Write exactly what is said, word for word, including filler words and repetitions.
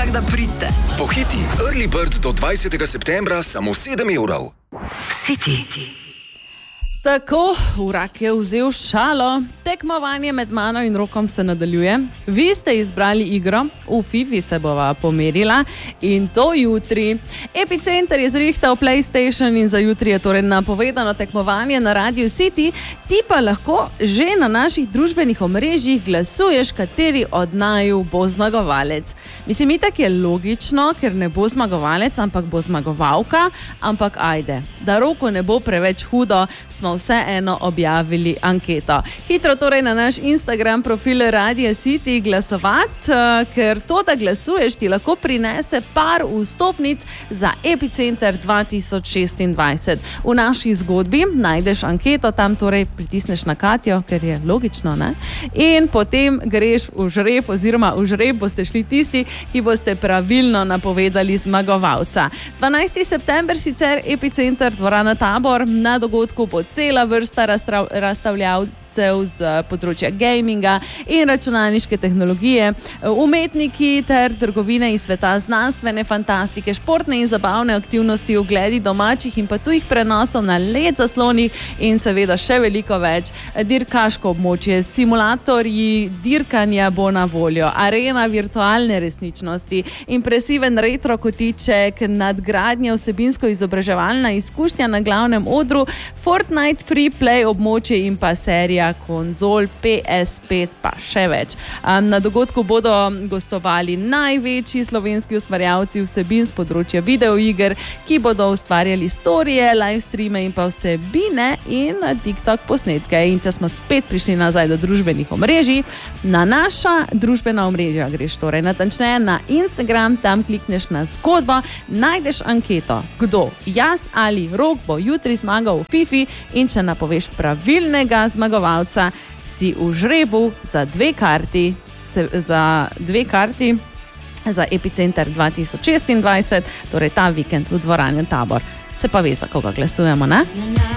Tako da pridite. Pohiti, Early Bird do dvajsetega septembra samo sedem evrov. City. Tako, Urak je vzel šalo. Tekmovanje med mano in Rokom se nadaljuje. Vi ste izbrali igro, v FIFA se bova pomerila in to jutri. Epicenter je zrihtal PlayStation in za jutri je torej napovedano tekmovanje na Radio City. Ti pa lahko že na naših družbenih omrežjih glasuješ, kateri od naju bo zmagovalec. Mislim, itak je logično, ker ne bo zmagovalec, ampak bo zmagovalka, ampak ajde, da Roku ne bo preveč hudo, smo vseeno objavili anketo. Hitro torej na naš Instagram profil Radio City glasovati, ker to, da glasuješ, ti lahko prinese par vstopnic za Epicenter dva tisoč šestindvajset. V naši zgodbi najdeš anketo, tam torej pritisneš na Katjo, ker je logično, ne? In potem greš v žreb, oziroma v žreb boste šli tisti, ki boste pravilno napovedali zmagovalca. dvanajsti september sicer Epicenter, dvorana Tabor, na dogodku bo cela vrsta razstavljavcev z področja gaminga in računalniške tehnologije, umetniki ter trgovine iz sveta znanstvene fantastike, športne in zabavne aktivnosti, ogledi domačih in pa tujih prenosov na L E D zaslonih in seveda še veliko več. Dirkaško območje, simulatorji dirkanja bo na voljo, arena virtualne resničnosti, impresiven retro kotiček, nadgradnja vsebinsko izobraževalna izkušnja na glavnem odru, Fortnite free play območje in pa serija konzol P S pet, pa še več. Na dogodku bodo gostovali največji slovenski ustvarjalci vsebin z področja videoiger, ki bodo ustvarjali storije, live streame in pa vsebine in TikTok posnetke. In če smo spet prišli nazaj do družbenih omrežij, na naša družbena omrežja greš torej natančneje na Instagram, tam klikneš na zgodbo, najdeš anketo, kdo, jaz ali Rok bo jutri zmagal v FIFA, in če napoveš pravilnega zmagovalca, si v žrebu za dve karti, se, za dve karti za Epicenter dva tisoč šestindvajset, torej ta vikend v dvorani Tabor. Se pa ve, za koga glasujemo, ne?